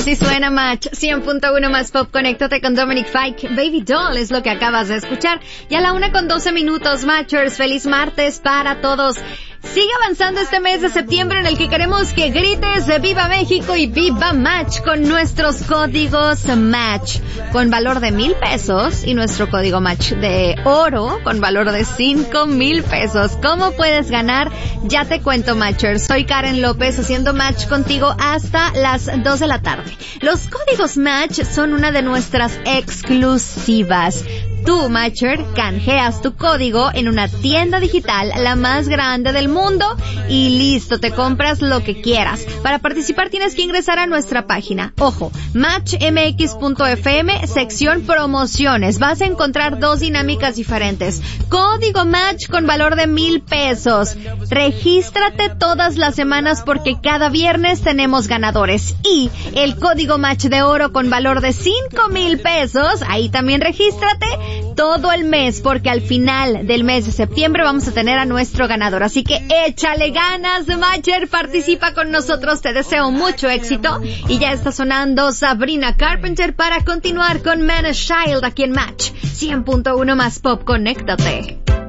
Así suena Match, 100.1 más pop. Conéctate con Dominic Fike. Baby Doll es lo que acabas de escuchar. Y a la 1:12 Matchers. Feliz martes para todos. Sigue avanzando este mes de septiembre en el que queremos que grites de Viva México y Viva Match con nuestros códigos Match con valor de 1,000 pesos y nuestro código Match de oro con valor de 5,000 pesos. ¿Cómo puedes ganar? Ya te cuento, Matchers. Soy Karen López haciendo Match contigo hasta las 2 de la tarde. Los códigos Match son una de nuestras exclusivas. Tú, Matcher, canjeas tu código en una tienda digital, la más grande del mundo, y listo, te compras lo que quieras. Para participar tienes que ingresar a nuestra página. Ojo, matchmx.fm, sección promociones. Vas a encontrar 2 dinámicas diferentes. Código Match con valor de 1,000 pesos. Regístrate todas las semanas porque cada viernes tenemos ganadores. Y el código Match de oro con valor de 5,000 pesos, ahí también regístrate todo el mes, porque al final del mes de septiembre vamos a tener a nuestro ganador. Así que échale ganas, Matcher, participa con nosotros, te deseo mucho éxito. Y ya está sonando Sabrina Carpenter para continuar con Man a Child aquí en Match 100.1 más pop. Conéctate.